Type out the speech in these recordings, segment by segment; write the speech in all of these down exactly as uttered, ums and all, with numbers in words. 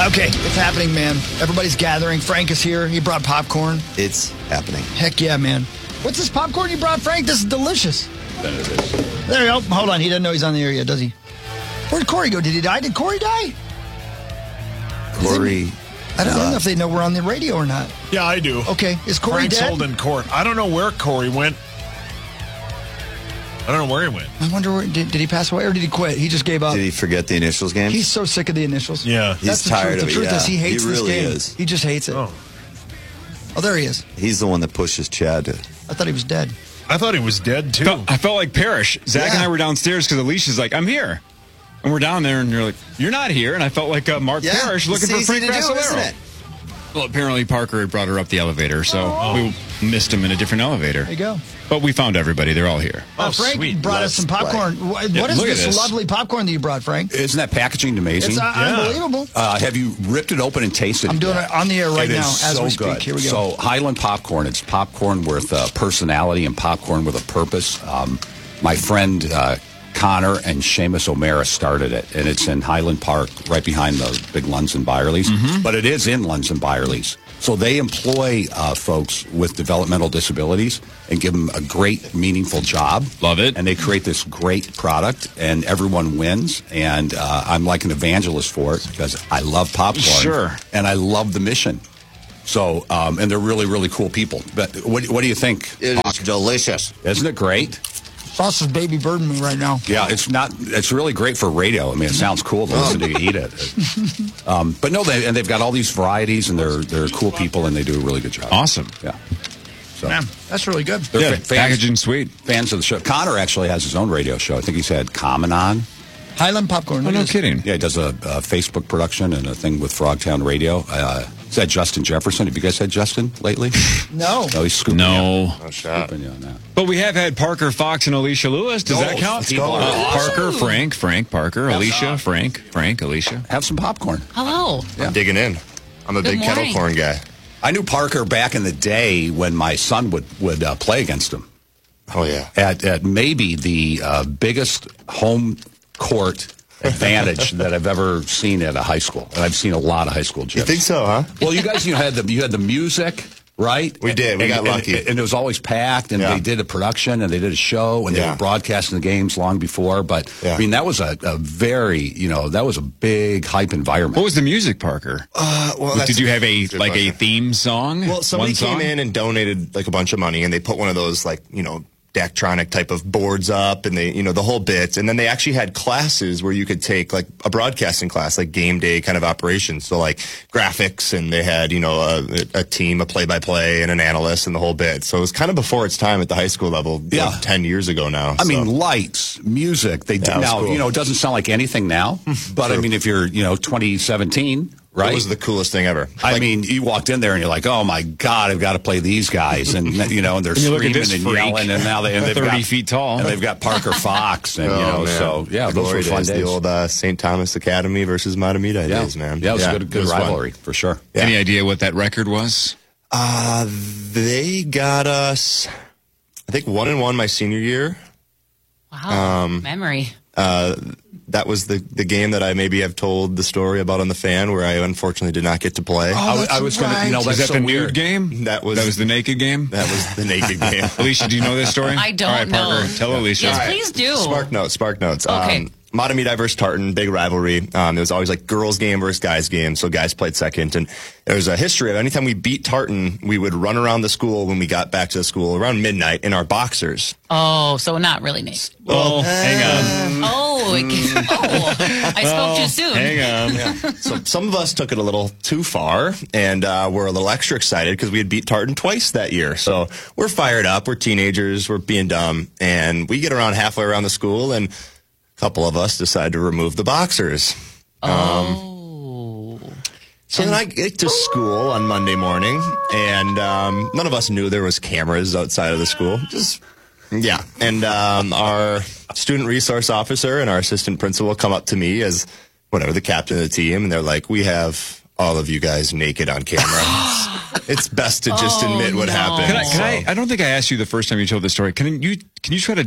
Okay, it's happening, man. Everybody's gathering. Frank is here. He brought popcorn. It's happening. Heck yeah, man. What's this popcorn you brought, Frank? This is delicious. There it is. There you go. Hold on. He doesn't know he's on the air yet, does he? Where'd Corey go? Did he die? Did Corey die? Corey. I don't, I don't know if they know we're on the radio or not. Yeah, I do. Okay. Is Corey Frank's dead? holding court. I don't know where Corey went. I don't know where he went. I wonder, where, did, did he pass away or did he quit? He just gave up. Did he forget the initials game? He's so sick of the initials. Yeah. That's He's the tired truth. of The it, truth yeah. is he hates He really this game. is. He just hates it. Oh. Oh, there he is. He's the one that pushes Chad to... I thought he was dead. I thought he was dead, too. Felt- I felt like Parrish. Zach Yeah. and I were downstairs because Alicia's like, I'm here. And we're down there, and you're like, you're not here. And I felt like uh, Mark Yeah, Parrish looking it's for easy Frank to do, isn't Vassalero. it? Well, apparently Parker had brought her up the elevator, so we missed him in a different elevator. There you go. But we found everybody. They're all here. Uh, Oh, Frank sweet. brought Let's us some popcorn. What, Yeah, what is look at this, this. lovely popcorn that you brought, Frank? Isn't that packaging amazing? It's uh, Yeah. unbelievable. Uh, have you ripped it open and tasted I'm it? doing yet? it on the air right It is now as so we speak. good. Here we go. So Highland Popcorn, it's popcorn with uh, personality and popcorn with a purpose. Um, my friend uh, Connor and Seamus O'Mara started it, and it's in Highland Park, right behind the big Lunds and Byerly's. Mm-hmm. But it is in Lunds and Byerly's. So they employ uh, folks with developmental disabilities and give them a great, meaningful job. Love it. And they create this great product, and everyone wins. And uh, I'm like an evangelist for it because I love popcorn. Sure. And I love the mission. So, um, and they're really, really cool people. But what, what do you think? It is delicious. Isn't it great? Sauce is baby birding me right now. Yeah, it's not. It's really great for radio. I mean, it sounds cool to listen to you eat it. Um, but no, they and they've got all these varieties, and they're they're cool people, and they do a really good job. Awesome. Yeah. So Man, that's really good. they're Yeah, fa- fans, packaging sweet. fans of the show. Connor actually has his own radio show. I think he's had Common on. Highland popcorn. Oh, look no at this. kidding. Yeah, he does a, a Facebook production and a thing with Frogtown Radio. Uh, is that Justin Jefferson? Have you guys had Justin lately? No. No, he's scooping No. you. Oh, scooping you on that. But we have had Parker Fox and Alicia Lewis. Does No, that count? people are Uh, awesome. Parker, Frank, Frank, Parker, Alicia, Frank, Frank, Alicia. Have some popcorn. Hello. Yeah. Digging in. I'm a Good big kettle morning. corn guy. I knew Parker back in the day when my son would would uh, play against him Oh, yeah. at at maybe the uh, biggest home court advantage that I've ever seen at a high school. And I've seen a lot of high school gyms. You think so, huh? Well, you guys, you had the you had the music, right? We did. We and, got and- lucky. and, it was always packed. And Yeah. they did a production, and they did a show, and they Yeah. were broadcasting the games long before. But Yeah. I mean, that was a, a very, you know, that was a big hype environment. What was the music, Parker? Uh, well, that's Did you have a good like a question. theme song? Well, somebody One song? came in and donated like a bunch of money, and they put one of those like you know Daktronic type of boards up, and they you know the whole bit, and then they actually had classes where you could take like a broadcasting class, like game day kind of operations, so like graphics, and they had you know a, a team, a play-by-play, and an analyst, and the whole bit. So it was kind of before its time at the high school level, Yeah. like ten years ago now. I so. mean, lights, music. They did Yeah, it was now. cool. You know, it doesn't sound like anything now, but I True. mean, if you're, you know, twenty seventeen, right? It was the coolest thing ever. I Like, mean, you walked in there and you're like, "Oh my God, I've got to play these guys," and you know, and they're And you look at screaming this and freak, yelling, and now they and they've thirty got, feet tall. and they've got Parker Fox, and oh, you know, man. so yeah, The those were glory fun days, days. The old uh, Saint Thomas Academy versus Matamita yeah. days, man. Yeah, it was a good, it good was fun. rivalry for sure. Yeah. Any idea what that record was? Uh, they got us, I think, one and one my senior year. Wow. Um, Memory. Uh, that was the, the game that I maybe have told the story about on the fan, where I unfortunately did not get to play. Oh, I, w- that's I was going to, you know, right. that's Was that so the weird. nude game? That was- that was the naked game. That was the naked game. Alicia, do you know this story? I don't All right, Parker, know. tell Alicia. Yes, please do. Spark notes, spark notes. Okay. Um, Matamita versus Tartan, big rivalry. Um, it was always like girls game versus guys game, so guys played second. And there was a history of anytime we beat Tartan, we would run around the school when we got back to the school around midnight in our boxers. Oh, so not really naked. Oh, hang on. Oh, it can, oh, I spoke too soon. Hang on. So some of us took it a little too far, and uh, we're a little extra excited because we had beat Tartan twice that year. So we're fired up. We're teenagers. We're being dumb, and we get around halfway around the school, and a couple of us decide to remove the boxers. Oh. So then I get to school on Monday morning, and um, none of us knew there was cameras outside of the school. Just yeah, and um, our student resource officer and our assistant principal come up to me as whatever the captain of the team, and they're like, "We have all of you guys naked on camera. It's best to just Oh, admit what no. happened." Can I, can So- I? I don't think I asked you the first time you told this story. Can you? Can you try to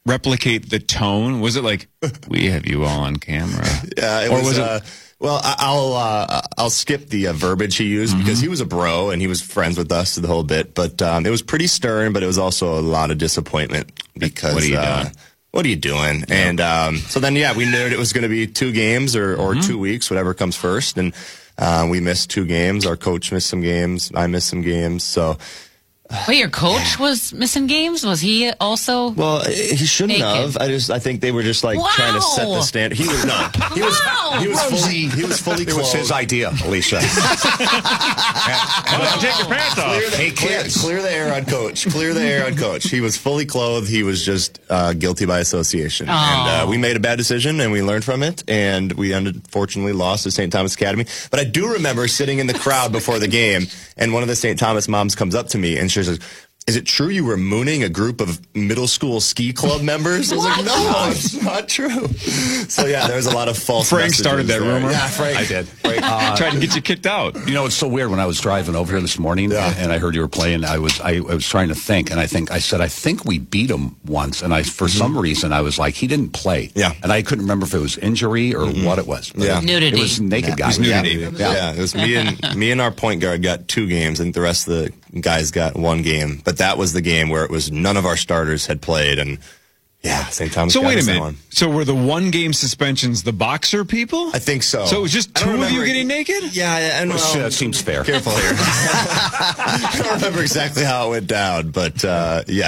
replicate the tone? Was it like, we have you all on camera? Yeah, it or was. was it? uh, well, I- I'll uh, I'll skip the uh, verbiage he used because he was a bro and he was friends with us the whole bit. But um, it was pretty stern, but it was also a lot of disappointment because What are you uh, doing? What are you doing? And um, so then, yeah, we knew it was going to be two games or, or two weeks, whatever comes first. And uh, we missed two games. Our coach missed some games. I missed some games. So. Wait, your coach was missing games? Was he also? Well, he shouldn't Naked. have. I just, I think they were just like Wow. trying to set the standard. He was not. He was. Wow. He was fully. He was fully It clothed. was his idea, Alicia. Why don't you take your pants off? Clear the, Hey, clear, kids. clear the air on coach. Clear the air on coach. He was fully clothed. He was just uh, guilty by association. Oh. And uh, we made a bad decision, and we learned from it. And we unfortunately lost to Saint Thomas Academy. But I do remember sitting in the crowd before the game, and one of the Saint Thomas moms comes up to me, and she says, "Is it true you were mooning a group of middle school ski club members?" I was like, "No, it's not true." So yeah, there was a lot of false. Frank messages started that there. rumor. Yeah, Frank. I did. Frank. Uh, Tried to get you kicked out. You know, it's so weird. When I was driving over here this morning Yeah. and I heard you were playing, I was I, I was trying to think, and I think I said I think we beat him once, and I for some reason I was like he didn't play. Yeah. and I couldn't remember if it was injury or what it was. But Yeah. it, Nudity. It was naked guy. was nudity. Yeah. Yeah. Yeah. it was me and me and our point guard got two games, and the rest of the guys got one game. But that was the game where it was none of our starters had played, and yeah, Saint Thomas. So got wait a us that minute. one. So were the one game suspensions the boxer people? I think so. So it was just I don't two of you remember- getting naked? Yeah, and Well, well, that seems fair. careful here. I don't remember exactly how it went down, but uh, yeah.